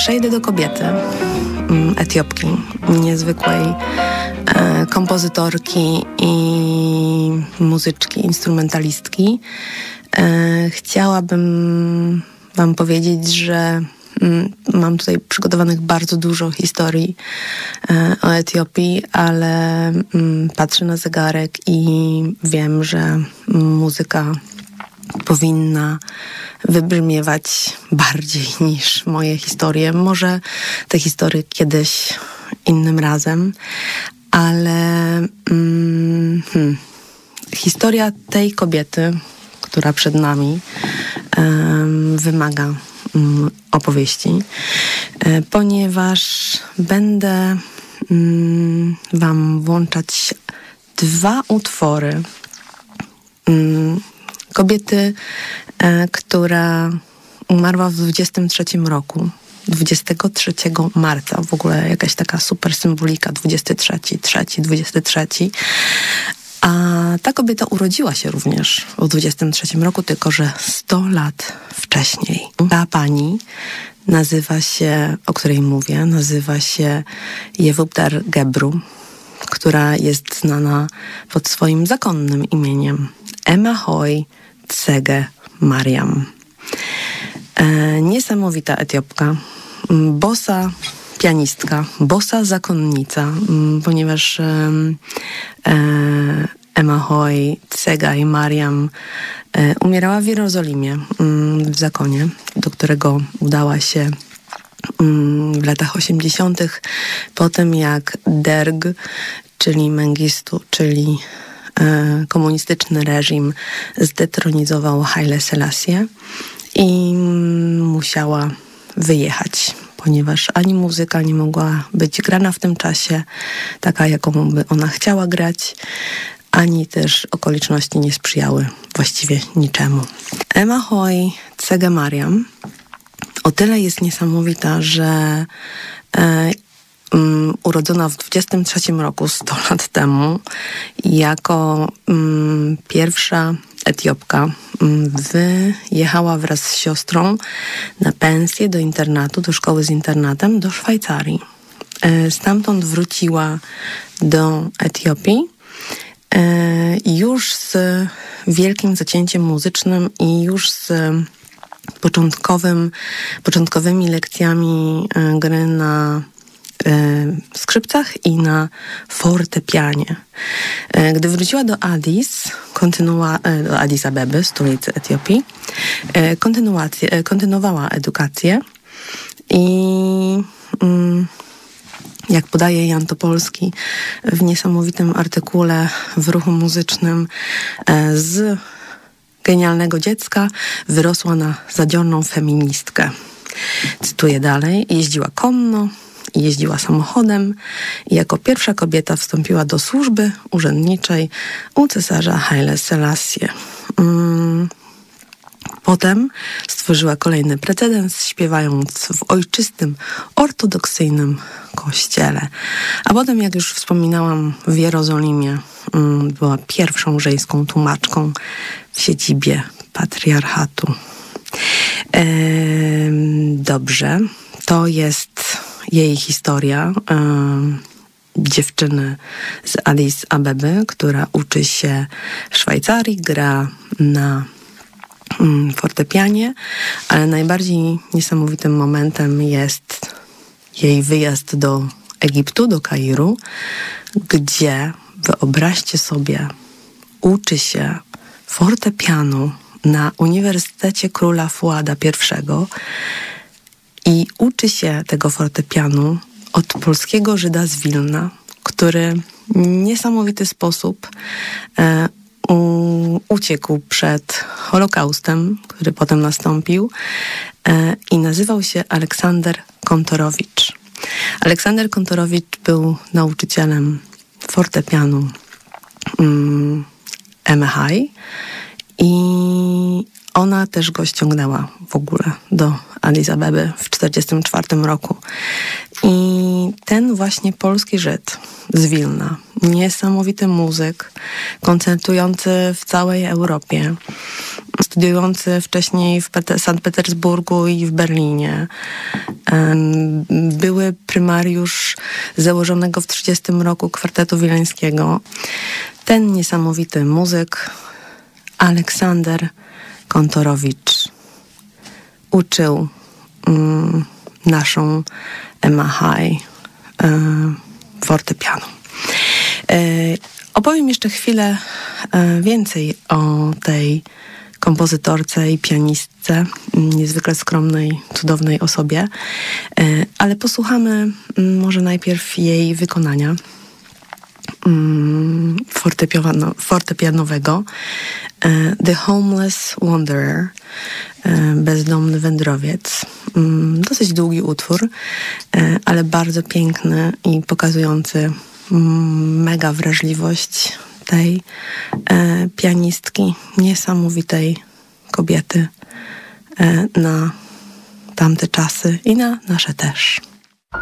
przejdę do kobiety, Etiopki, niezwykłej kompozytorki i muzyczki, instrumentalistki. Chciałabym wam powiedzieć, że mam tutaj przygotowanych bardzo dużo historii o Etiopii, ale patrzę na zegarek i wiem, że muzyka powinna wybrzmiewać bardziej niż moje historie. Może te historie kiedyś innym razem, ale historia tej kobiety, która przed nami, wymaga opowieści, ponieważ będę wam włączać 2 utwory kobiety, która umarła w 23 roku. 23 marca, w ogóle jakaś taka super symbolika, 23. A ta kobieta urodziła się również w 23 roku, tylko że 100 lat wcześniej. Ta pani nazywa się, o której mówię, nazywa się Yevubtar Gebru, która jest znana pod swoim zakonnym imieniem Emahoy Tsege Mariam. Niesamowita Etiopka, bossa pianistka, bossa zakonnica, ponieważ Emahoy Tsege Mariam umierała w Jerozolimie, w zakonie, do którego udała się w latach 80. po tym jak Derg, czyli Mengistu, czyli komunistyczny reżim zdetronizował Haile Selassię i musiała wyjechać, ponieważ ani muzyka nie mogła być grana w tym czasie taka, jaką by ona chciała grać, ani też okoliczności nie sprzyjały właściwie niczemu. Emahoy Tsege Mariam o tyle jest niesamowita, że urodzona w 23 roku, 100 lat temu, jako pierwsza Etiopka wyjechała wraz z siostrą na pensję do internatu, do szkoły z internatem, do Szwajcarii. Stamtąd wróciła do Etiopii już z wielkim zacięciem muzycznym i już z początkowymi lekcjami gry na skrzypcach i na fortepianie. Gdy wróciła do do Addis Abeby, stolicy Etiopii, kontynuowała edukację i jak podaje Jan Topolski w niesamowitym artykule w Ruchu Muzycznym, z genialnego dziecka wyrosła na zadziorną feministkę. Cytuję dalej: jeździła konno, jeździła samochodem i jako pierwsza kobieta wstąpiła do służby urzędniczej u cesarza Haile Selassie. Potem stworzyła kolejny precedens, śpiewając w ojczystym, ortodoksyjnym kościele. A potem, jak już wspominałam, w Jerozolimie była pierwszą żeńską tłumaczką w siedzibie patriarchatu. Dobrze, to jest jej historia dziewczyny z Addis Abeby, która uczy się w Szwajcarii, gra na fortepianie, ale najbardziej niesamowitym momentem jest jej wyjazd do Egiptu, do Kairu, gdzie, wyobraźcie sobie, uczy się fortepianu na Uniwersytecie Króla Fuada I i uczy się tego fortepianu od polskiego Żyda z Wilna, który w niesamowity sposób uciekł przed Holokaustem, który potem nastąpił, i nazywał się Aleksander Kontorowicz. Aleksander Kontorowicz był nauczycielem fortepianu Emahoy i Ona też go ściągnęła w ogóle do Addis Abeby w 1944 roku. I ten właśnie polski Żyd z Wilna, niesamowity muzyk, koncertujący w całej Europie, studiujący wcześniej w Sankt Petersburgu i w Berlinie, były prymariusz założonego w 1930 roku kwartetu wileńskiego. Ten niesamowity muzyk, Aleksander Kontorowicz, uczył naszą Emma High fortepianu. Opowiem jeszcze chwilę więcej o tej kompozytorce i pianistce, niezwykle skromnej, cudownej osobie, ale posłuchamy może najpierw jej wykonania fortepianowego The Homeless Wanderer, bezdomny wędrowiec. Dosyć długi utwór, ale bardzo piękny i pokazujący mega wrażliwość tej pianistki, niesamowitej kobiety na tamte czasy i na nasze też.